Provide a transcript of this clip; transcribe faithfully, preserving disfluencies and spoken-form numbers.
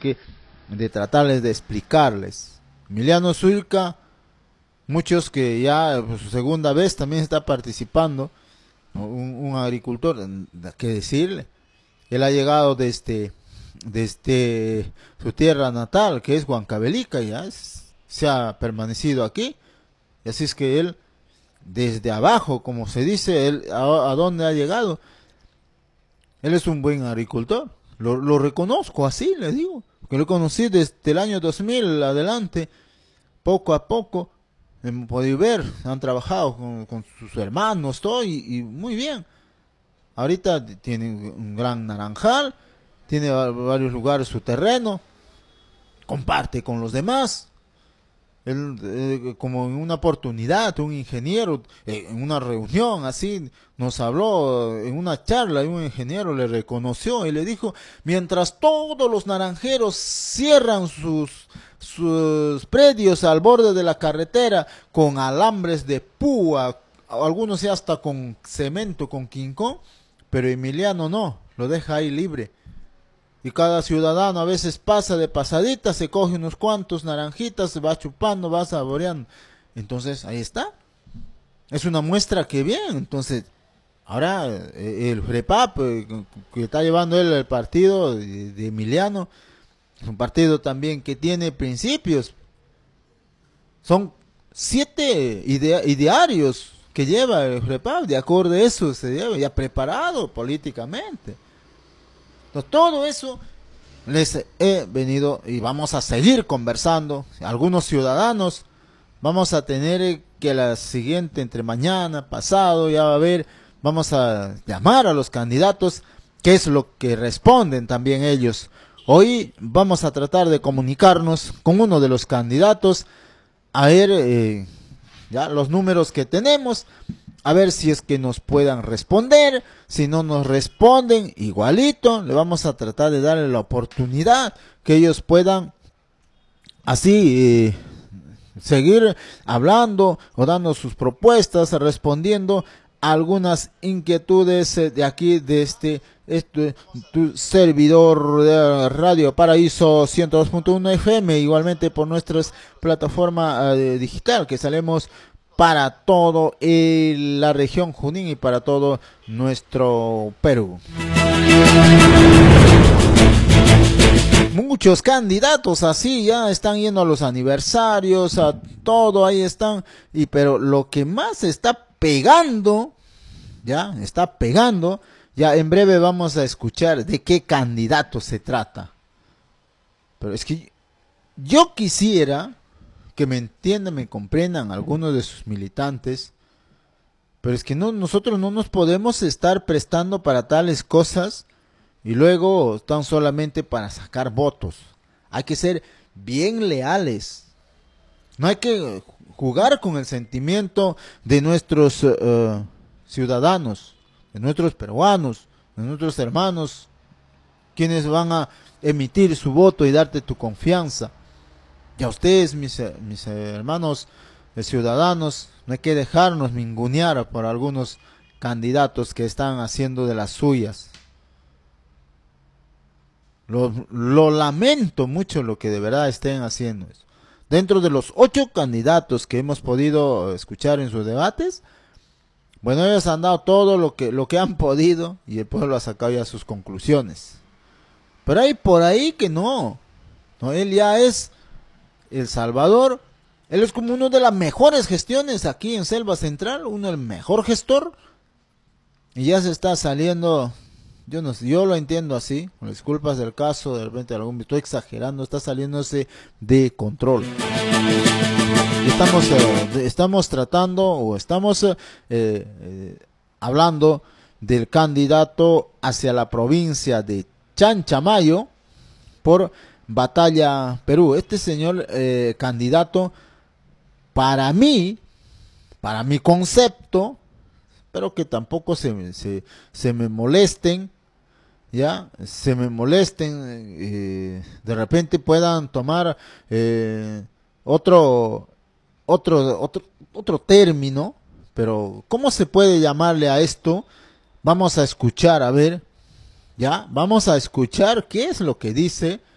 que de tratarles de explicarles. Emiliano Zulca, muchos que ya por su segunda vez también está participando, un, un agricultor, ¿qué decirle? Él ha llegado desde, desde su tierra natal, que es Huancavelica, ya es, se ha permanecido aquí, y así es que él, desde abajo, como se dice, él a, a dónde ha llegado. Él es un buen agricultor, lo, lo reconozco así, le digo, que lo conocí desde el año dos mil adelante, poco a poco, hemos podido ver, han trabajado con, con sus hermanos, todo, y, y muy bien. Ahorita tiene un gran naranjal, tiene varios lugares su terreno, comparte con los demás. Él, eh, como en una oportunidad, un ingeniero, eh, en una reunión así, nos habló, eh, en una charla, y un ingeniero le reconoció y le dijo, mientras todos los naranjeros cierran sus, sus predios al borde de la carretera con alambres de púa, algunos ya hasta con cemento, con quincón, pero Emiliano no, lo deja ahí libre. Y cada ciudadano a veces pasa de pasadita, se coge unos cuantos naranjitas, se va chupando, va saboreando. Entonces, ahí está. Es una muestra que bien. Entonces, ahora eh, el FREPAP, eh, que está llevando él el partido de, de Emiliano, es un partido también que tiene principios. Son siete idea, idearios que lleva el FREPAP, de acuerdo a eso se lleva, ya preparado políticamente. Entonces, todo eso les he venido y vamos a seguir conversando. Algunos ciudadanos vamos a tener que la siguiente, entre mañana, pasado, ya va a haber, vamos a llamar a los candidatos, qué es lo que responden también ellos. Hoy vamos a tratar de comunicarnos con uno de los candidatos, a ver eh, ya los números que tenemos, a ver si es que nos puedan responder. Si no nos responden, igualito, le vamos a tratar de darle la oportunidad que ellos puedan así eh, seguir hablando o dando sus propuestas, respondiendo a algunas inquietudes eh, de aquí, de este, este tu servidor de Radio Paraíso ciento dos punto uno F M, igualmente por nuestra plataforma eh, digital que salimos para todo el, la región Junín y para todo nuestro Perú. Muchos candidatos así ya están yendo a los aniversarios, a todo, ahí están, y pero lo que más está pegando, ya está pegando, ya en breve vamos a escuchar de qué candidato se trata. Pero es que yo quisiera que me entiendan, me comprendan algunos de sus militantes, pero es que no, nosotros no nos podemos estar prestando para tales cosas y luego tan solamente para sacar votos. Hay que ser bien leales, no hay que jugar con el sentimiento de nuestros uh, ciudadanos, de nuestros peruanos, de nuestros hermanos, quienes van a emitir su voto y darte tu confianza. Y a ustedes, mis, mis hermanos eh, ciudadanos, no hay que dejarnos ningunear por algunos candidatos que están haciendo de las suyas. Lo, lo lamento mucho lo que de verdad estén haciendo eso. Dentro de los ocho candidatos que hemos podido escuchar en sus debates, bueno, ellos han dado todo lo que, lo que han podido y el pueblo ha sacado ya sus conclusiones. Pero hay por ahí que no, no, él ya es El Salvador, él es como uno de las mejores gestiones aquí en Selva Central, uno el mejor gestor, y ya se está saliendo, yo no sé, yo lo entiendo así, con disculpas del caso, de repente algún, estoy exagerando, está saliéndose de control. Estamos, eh, estamos tratando o estamos eh, eh, hablando del candidato hacia la provincia de Chanchamayo por Batalla Perú. Este señor eh, candidato, para mí, para mi concepto, espero que tampoco se, se, se me molesten, ya, se me molesten, eh, de repente puedan tomar eh, otro, otro, otro, otro término, pero ¿cómo se puede llamarle a esto? Vamos a escuchar, a ver, ya, vamos a escuchar qué es lo que dice